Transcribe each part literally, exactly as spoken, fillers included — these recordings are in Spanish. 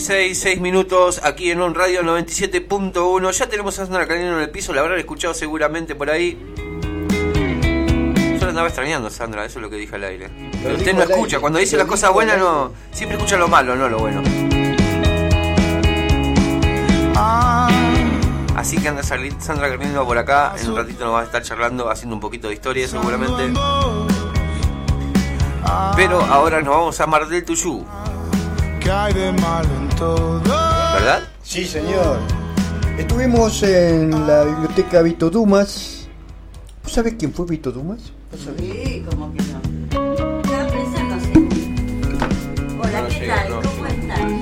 dieciséis, seis minutos aquí en On Radio noventa y siete punto uno. Ya tenemos a Sandra Carlino en el piso, la habrán escuchado seguramente por ahí. Yo la andaba extrañando, Sandra, eso es lo que dije al aire. Pero usted no escucha, cuando dice las cosas buenas, no, siempre escucha lo malo, no lo bueno. Así que anda Sandra Carlino por acá, en un ratito nos va a estar charlando, haciendo un poquito de historia seguramente. Pero ahora nos vamos a Mar del Tuyú. ¿Verdad? Sí, señor. Estuvimos en la biblioteca Vito Dumas. ¿Vos sabés quién fue Vito Dumas? Sí, como que no. Estaba pensando, sí. Hola, No, ¿qué llega, tal? no, ¿Cómo están?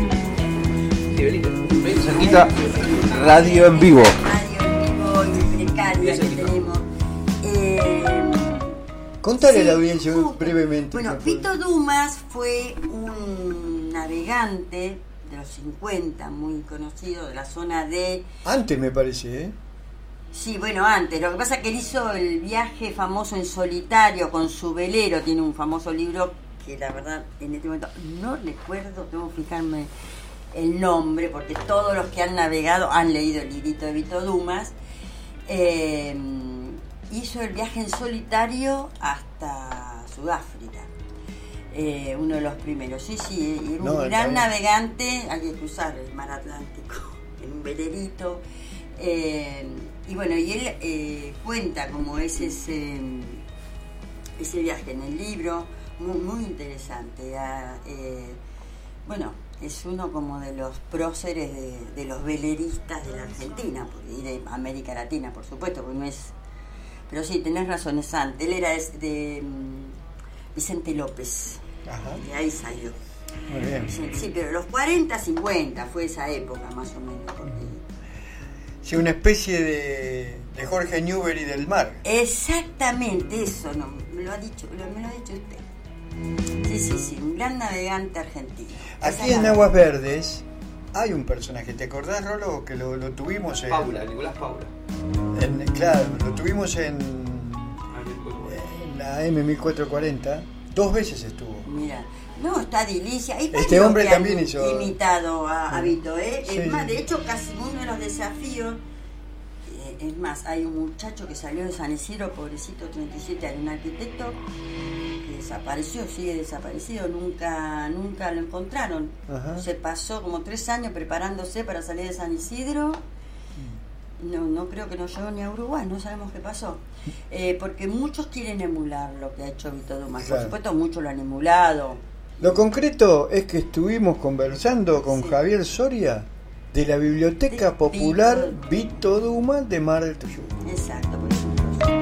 Ven cerquita, radio en vivo. Radio en vivo y precaria que tenemos. Eh, Contale sí, a la audiencia uh, brevemente. Bueno, Vito Dumas fue un navegante de los cincuenta, muy conocido, de la zona de... Antes me parece, ¿eh? Sí, bueno, antes. Lo que pasa es que él hizo el viaje famoso en solitario con su velero. Tiene un famoso libro que la verdad en este momento no recuerdo, tengo que fijarme el nombre, porque todos los que han navegado han leído el librito de Vito Dumas. Eh, hizo el viaje en solitario hasta Sudáfrica. Eh, uno de los primeros. Sí, sí, era un No, gran no. navegante. Hay que cruzar el mar Atlántico en un velerito. Eh, y bueno, y él eh, cuenta cómo es ese, ese viaje en el libro, muy, muy interesante. Ah, eh, bueno, es uno como de los próceres de, de los veleristas de la Argentina y de América Latina, por supuesto, porque no es... Pero sí, tenés razón, es antes. Él era de, de um, Vicente López, Ajá. de ahí salió. Muy bien. Sí, sí, pero los cuarenta, cincuenta fue esa época más o menos, porque... Sí, una especie de, de Jorge Newbery del mar. Exactamente eso, no, me lo ha dicho, me lo ha dicho usted. Sí, sí, sí, un gran navegante argentino. Aquí Esa en la- Aguas Verdes hay un personaje, ¿te acordás, Rolo? Que lo, lo tuvimos en, Paula, Nicolás Paula. en... Claro, lo tuvimos en, en la M mil cuatrocientos cuarenta. Dos veces estuvo. Mira, no, está Dilicia. Hay Este varios hombre que han también hizo- imitado a, a Vito, ¿eh? Sí. Es más, de hecho, casi uno de los desafíos. eh, Es más, hay un muchacho que salió de San Isidro, pobrecito, treinta y siete años, un arquitecto que desapareció, sigue desaparecido, nunca nunca lo encontraron. Ajá. Se pasó como tres años preparándose para salir de San Isidro. No, no creo que no llegó ni a Uruguay, no sabemos qué pasó. Eh, porque muchos quieren emular lo que ha hecho Vito Dumas. Claro. Por supuesto, muchos lo han emulado. Lo concreto es que estuvimos conversando con Sí. Javier Soria de la Biblioteca De Popular Vito- Vito Dumas de Mar del Tuyú. Exacto, porque